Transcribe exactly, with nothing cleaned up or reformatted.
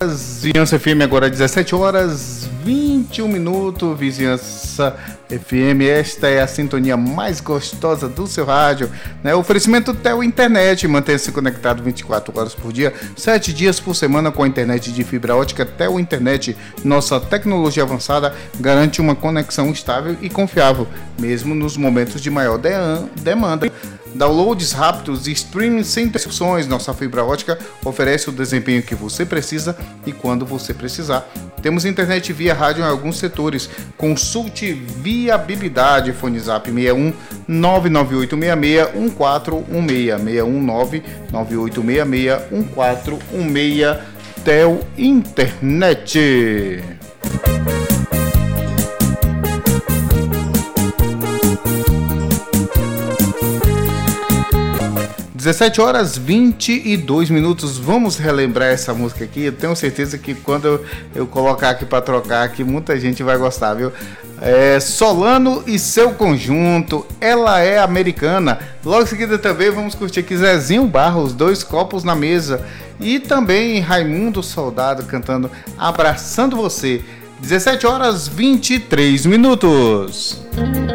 Vizinhança F M agora dezessete horas vinte e um minutos. Vizinhança F M, esta é a sintonia mais gostosa do seu rádio, né? Oferecimento Tel Internet, mantenha-se conectado vinte e quatro horas por dia, sete dias por semana com a internet de fibra ótica Tel Internet. Nossa tecnologia avançada garante uma conexão estável e confiável, mesmo nos momentos de maior de- demanda. Downloads rápidos e streaming sem interrupções. Nossa fibra ótica oferece o desempenho que você precisa e quando você precisar. Temos internet via rádio em alguns setores. Consulte viabilidade. Fone Zap seis um nove nove oito seis seis um quatro um seis, seis um nove nove oito seis seis um quatro um seis. Tel Internet. dezessete horas vinte e dois minutos. Vamos relembrar essa música aqui. Eu tenho certeza que quando eu, eu colocar aqui para trocar aqui, muita gente vai gostar, viu? É Solano e seu conjunto, Ela é Americana. Logo em seguida também vamos curtir aqui Zezinho Barros, Dois Copos na Mesa. E também Raimundo Soldado cantando Abraçando Você. dezessete horas vinte e três minutos.